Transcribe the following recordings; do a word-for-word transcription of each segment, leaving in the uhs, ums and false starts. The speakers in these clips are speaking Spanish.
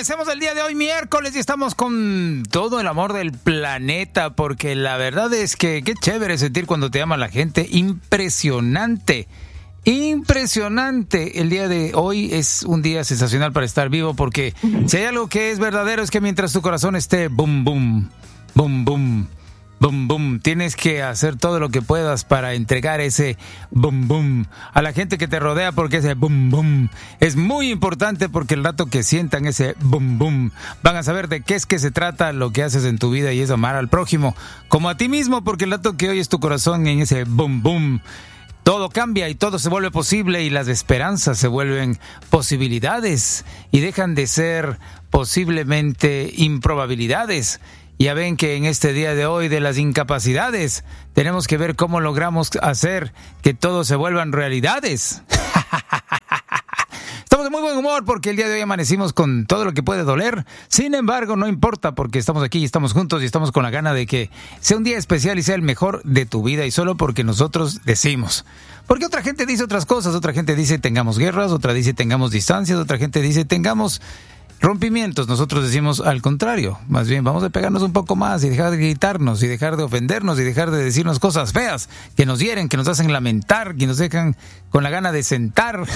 amanecemos el día de hoy miércoles y estamos con todo el amor del planeta, porque la verdad es que qué chévere sentir cuando te ama la gente. Impresionante, impresionante. El día de hoy es un día sensacional para estar vivo, porque si hay algo que es verdadero es que mientras tu corazón esté boom, boom, boom, boom, boom, boom, tienes que hacer todo lo que puedas para entregar ese boom, boom a la gente que te rodea, porque ese boom, boom es muy importante, porque el rato que sientan ese boom, boom van a saber de qué es que se trata lo que haces en tu vida, y es amar al prójimo como a ti mismo, porque el rato que oyes tu corazón en ese boom, boom, todo cambia y todo se vuelve posible, y las esperanzas se vuelven posibilidades y dejan de ser posiblemente improbabilidades. Ya ven que en este día de hoy de las incapacidades tenemos que ver cómo logramos hacer que todo se vuelvan realidades. Estamos de muy buen humor porque el día de hoy amanecimos con todo lo que puede doler. Sin embargo, no importa, porque estamos aquí y estamos juntos y estamos con la gana de que sea un día especial y sea el mejor de tu vida, y solo porque nosotros decimos. Porque otra gente dice otras cosas, otra gente dice tengamos guerras, otra dice tengamos distancias, otra gente dice tengamos rompimientos. Nosotros decimos al contrario, más bien vamos a pegarnos un poco más y dejar de gritarnos y dejar de ofendernos y dejar de decirnos cosas feas que nos hieren, que nos hacen lamentar, que nos dejan con la gana de sentar.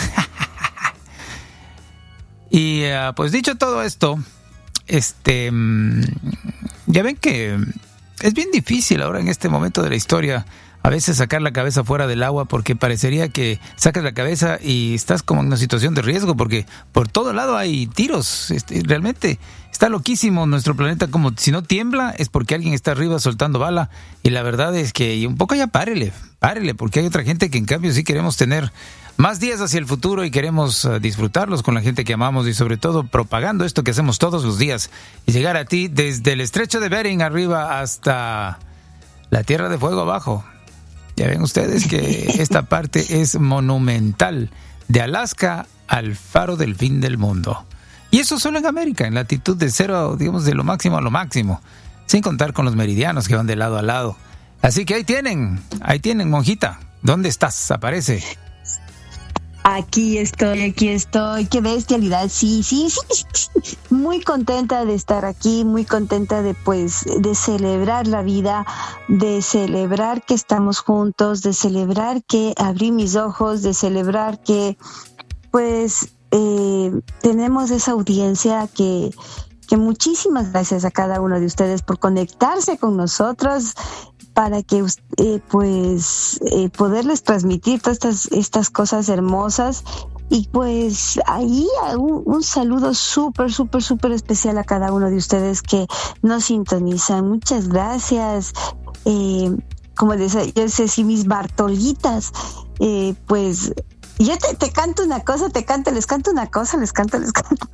Y uh, pues dicho todo esto, este, ya ven que es bien difícil ahora en este momento de la historia a veces sacar la cabeza fuera del agua, porque parecería que sacas la cabeza y estás como en una situación de riesgo, porque por todo lado hay tiros. Este, realmente está loquísimo nuestro planeta, como si no tiembla es porque alguien está arriba soltando bala, y la verdad es que un poco ya párele, párele, porque hay otra gente que en cambio sí queremos tener más días hacia el futuro y queremos uh, disfrutarlos con la gente que amamos, y sobre todo propagando esto que hacemos todos los días y llegar a ti desde el estrecho de Bering arriba hasta la Tierra de Fuego abajo. Ya ven ustedes que esta parte es monumental, de Alaska al faro del fin del mundo. Y eso solo en América, en latitud de cero, digamos, de lo máximo a lo máximo, sin contar con los meridianos que van de lado a lado. Así que ahí tienen, ahí tienen, monjita. ¿Dónde estás? Aparece. Aquí estoy, aquí estoy. Qué bestialidad. Sí, sí, sí, sí. Muy contenta de estar aquí, muy contenta de pues de celebrar la vida, de celebrar que estamos juntos, de celebrar que abrí mis ojos, de celebrar que pues eh, tenemos esa audiencia que que muchísimas gracias a cada uno de ustedes por conectarse con nosotros, para que eh, pues eh, poderles transmitir todas estas, estas cosas hermosas. Y pues ahí un, un saludo súper, súper, súper especial a cada uno de ustedes que nos sintonizan. Muchas gracias. Eh, como decía, yo sé si mis Bartolitas, eh, pues yo te, te canto una cosa, te canto, les canto una cosa, les canto, les canto.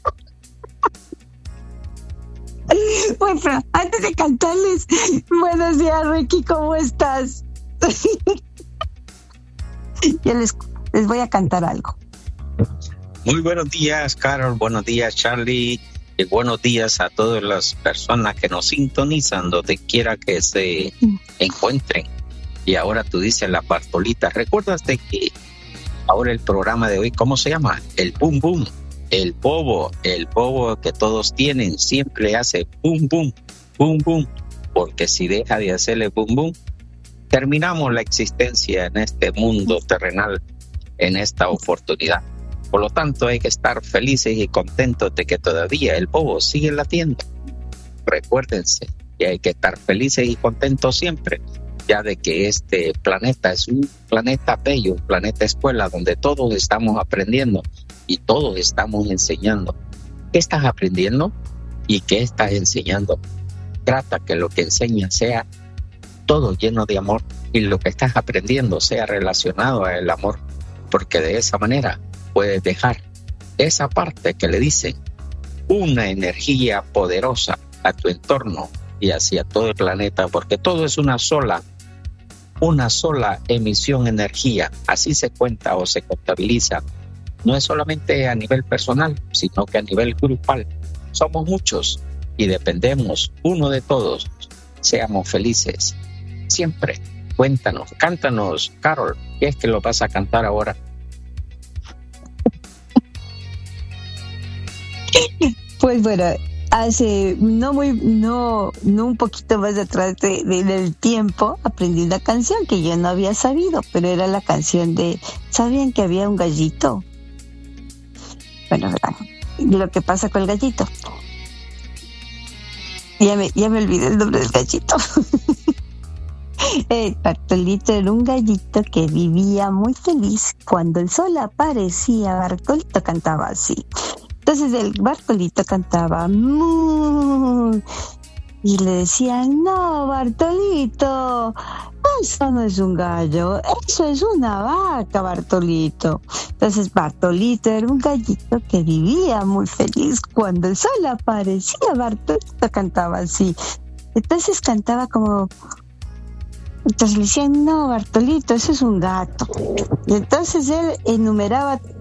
Bueno, antes de cantarles, buenos días, Ricky, ¿cómo estás? Yo les, les voy a cantar algo. Muy buenos días, Carol, buenos días, Charlie, y buenos días a todas las personas que nos sintonizan donde quiera que se encuentren. Y ahora tú dices la Bartolita, recuérdate que ahora el programa de hoy, ¿cómo se llama? El Boom Boom. El bobo, el bobo que todos tienen, siempre hace boom, boom, boom, boom, porque si deja de hacerle boom, boom, terminamos la existencia en este mundo terrenal, en esta oportunidad. Por lo tanto, hay que estar felices y contentos de que todavía el bobo sigue latiendo. Recuérdense que hay que estar felices y contentos siempre, ya de que este planeta es un planeta bello, un planeta escuela, donde todos estamos aprendiendo y todos estamos enseñando. ¿Qué estás aprendiendo y qué estás enseñando? Trata que lo que enseñas sea todo lleno de amor, y lo que estás aprendiendo sea relacionado al amor, porque de esa manera puedes dejar esa parte que le dicen una energía poderosa a tu entorno y hacia todo el planeta, porque todo es una sola una sola emisión de energía. Así se cuenta o se contabiliza. No es solamente a nivel personal, sino que a nivel grupal. Somos muchos y dependemos uno de todos. Seamos felices siempre. Cuéntanos, cántanos, Carol, ¿qué es que lo vas a cantar ahora? Pues Pues bueno, hace no muy, no, no un poquito más atrás de, de, del tiempo, aprendí una canción que yo no había sabido, pero era la canción de, ¿sabían que había un gallito? Bueno, verán, lo que pasa con el gallito. Ya me, ya me olvidé el nombre del gallito. Eh, Bartolito era un gallito que vivía muy feliz. Cuando el sol aparecía, Bartolito cantaba así. Entonces el Bartolito cantaba mu, y le decían, no, Bartolito, eso no es un gallo, eso es una vaca, Bartolito. Entonces Bartolito era un gallito que vivía muy feliz. Cuando el sol aparecía, Bartolito cantaba así. Entonces cantaba como... Entonces le decían, no, Bartolito, eso es un gato. Y entonces él enumeraba